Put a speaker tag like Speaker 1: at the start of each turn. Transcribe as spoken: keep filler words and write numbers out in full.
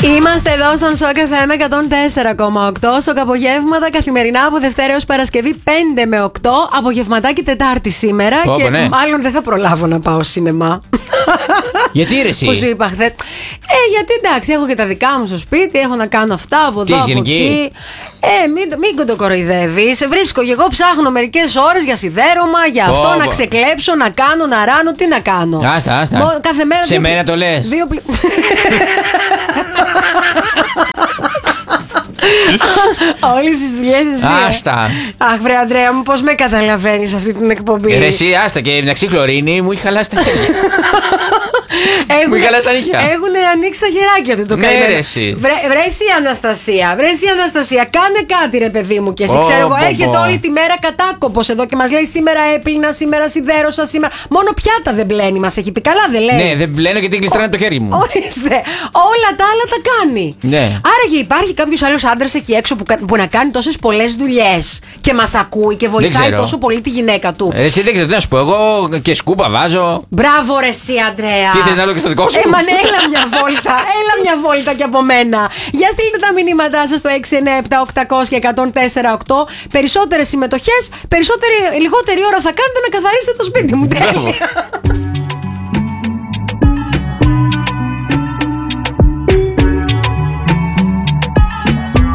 Speaker 1: Είμαστε εδώ στον Σοκ εφ εμ εκατόν τέσσερα κόμμα οκτώ. Σοκ απογεύματα καθημερινά από Δευτέρα έως Παρασκευή πέντε με οκτώ. Απογευματάκι Τετάρτη σήμερα.
Speaker 2: Πω,
Speaker 1: και
Speaker 2: ναι.
Speaker 1: μάλλον δεν θα προλάβω να πάω σινεμά.
Speaker 2: Γιατί ρε εσύ?
Speaker 1: Που σου είπα χθες. Ε, γιατί εντάξει, έχω και τα δικά μου στο σπίτι, έχω να κάνω αυτά από εδώ, από εκεί. Ε, μην, μην το κοροϊδεύεις. Βρίσκω και εγώ, ψάχνω μερικές ώρες για σιδέρωμα, για αυτό,
Speaker 2: Πω,
Speaker 1: να
Speaker 2: πω.
Speaker 1: ξεκλέψω, να κάνω, να ράνω. Τι να κάνω.
Speaker 2: Άστα, άστα.
Speaker 1: Μο- κάθε μέρα
Speaker 2: Σε
Speaker 1: δύο-
Speaker 2: μένα το λες.
Speaker 1: Δύο πλη... Όλες τις δουλειές εσύ. ε.
Speaker 2: Άστα.
Speaker 1: Αχ, βρε Αντρέα μου, πώς με καταλαβαίνεις αυτή την εκπομπή.
Speaker 2: Ρε εσύ, άστα, και μεταξύ χλωρίνη μου είχε χαλάσει τα χέρια.
Speaker 1: Έχουνε-
Speaker 2: Μου είχε χαλάσει τα νύχια.
Speaker 1: Έχουνε ανοίξει τα γεράκια του το
Speaker 2: Ναι,
Speaker 1: καημένο.
Speaker 2: ρε, εσύ.
Speaker 1: Βρε, βρε εσύ Αναστασία, βρε εσύ Αναστασία, κάνε κάτι ρε παιδί μου. Και εσύ
Speaker 2: Πω,
Speaker 1: ξέρω εγώ,
Speaker 2: πω,
Speaker 1: έρχεται
Speaker 2: πω.
Speaker 1: όλη τη μέρα κατάκοπος εδώ και μας λέει σήμερα έπλυνα, σήμερα σιδέρωσα, σήμερα. Μόνο πιάτα δεν μπλένει, μας έχει πει. Καλά δεν λέει.
Speaker 2: Ναι, δεν πλένω γιατί γλιστράνε το χέρι μου.
Speaker 1: Ορίστε, όλα τα άλλα τα κάνει.
Speaker 2: Ναι.
Speaker 1: Άραγε υπάρχει κάποιος άλλος άντρας εκεί έξω που, κα- που να κάνει τόσες πολλές δουλειές και μας ακούει και βοηθάει
Speaker 2: ξέρω.
Speaker 1: τόσο πολύ τη γυναίκα του.
Speaker 2: Ρε εσύ δεν ξέρω τι να σου πω. Εγώ και σκούπα βάζω.
Speaker 1: Μπράβο ρε εσύ Αντρέα.
Speaker 2: Τι θες να λέω και στο δικό σου?
Speaker 1: Ε, μα ναι, έλα μια βόλτα, έλα μια βόλτα και από μένα. Για στείλτε τα μηνύματά σας στο έξι εννιά επτά οκτώ μηδέν μηδέν εκατόν τέσσερα οκτώ. Περισσότερες συμμετοχές, περισσότερη, λιγότερη ώρα θα κάνετε να καθαρίσετε το σπίτι μου.
Speaker 2: Μπράβο.
Speaker 1: Τέλεια.